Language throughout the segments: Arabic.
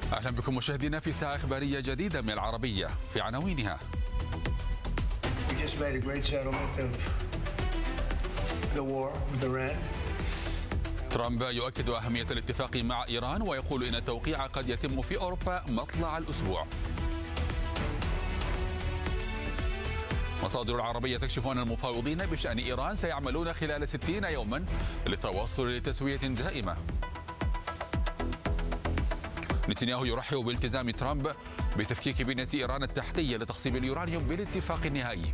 أهلا بكم مشاهدينا في ساعة إخبارية جديدة من العربية. في عناوينها: ترامب يؤكد أهمية الاتفاق مع إيران ويقول إن التوقيع قد يتم في أوروبا مطلع الأسبوع. مصادر العربية تكشف أن المفاوضين بشأن إيران سيعملون خلال 60 يوما للتوصل لتسوية دائمة. نتنياهو يرحب بالتزام ترامب بتفكيك بنية إيران التحتية لتخصيب اليورانيوم بالاتفاق النهائي.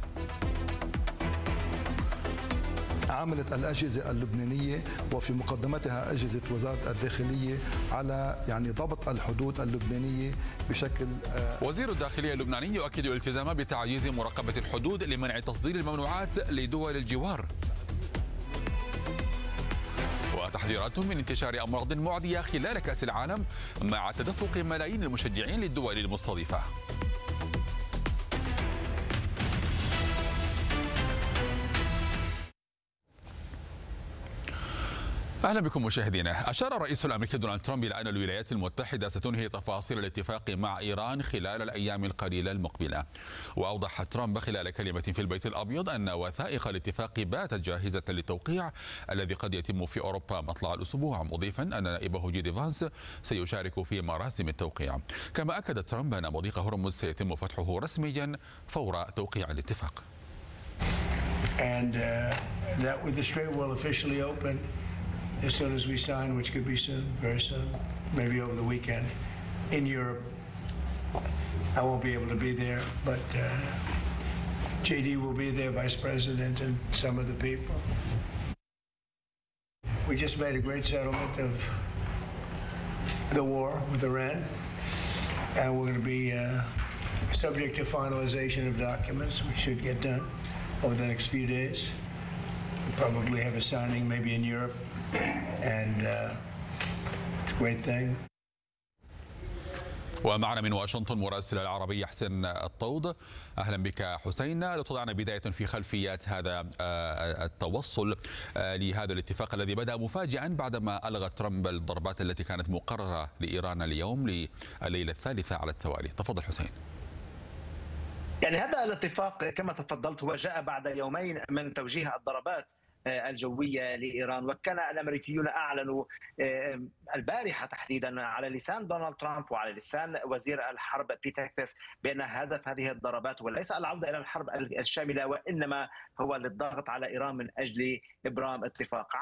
عملت الأجهزة اللبنانية وفي مقدمتها أجهزة وزارة الداخلية على ضبط الحدود اللبنانية بشكل. وزير الداخلية اللبناني يؤكد الالتزام بتعزيز مراقبة الحدود لمنع تصدير الممنوعات لدول الجوار. وتحذيرات من انتشار أمراض معدية خلال كأس العالم مع تدفق ملايين المشجعين للدول المستضيفة. أهلا بكم مشاهدينا. أشار الرئيس الأمريكي دونالد ترامب إلى أن الولايات المتحدة ستنهي تفاصيل الاتفاق مع إيران خلال الأيام القليلة المقبلة. وأوضح ترامب خلال كلمة في البيت الأبيض أن وثائق الاتفاق باتت جاهزة للتوقيع الذي قد يتم في أوروبا مطلع الأسبوع، مضيفا أن نائبه جيدي فانس سيشارك في مراسم التوقيع. كما أكد ترامب أن مضيق هرمز سيتم فتحه رسميا فور توقيع الاتفاق. As soon as we sign, which could be soon, very soon, maybe over the weekend, in Europe. I won't be able to be there, but JD will be there, Vice President, and some of the people. We just made a great settlement of the war with Iran, and we're going to be subject to finalization of documents, which should get done over the next few days. We'll probably have a signing maybe in Europe. And it's a great thing. ومعنا من واشنطن مراسل العربي حسين الطود. أهلا بك حسين. لو تضعنا بداية في خلفيات هذا التوصل لهذا الاتفاق الذي بدأ مفاجئا بعدما ألغى ترامب الضربات التي كانت مقررة لإيران اليوم لليلة الثالثة على التوالي. تفضل حسين. هذا الاتفاق كما تفضلت هو جاء بعد يومين من توجيه الضربات الجوية لإيران، وكان الأمريكيون أعلنوا البارحة تحديدا على لسان دونالد ترامب وعلى لسان وزير الحرب بيت هيكس بأن هدف هذه الضربات وليس العودة إلى الحرب الشاملة، وإنما هو للضغط على إيران من أجل إبرام اتفاق.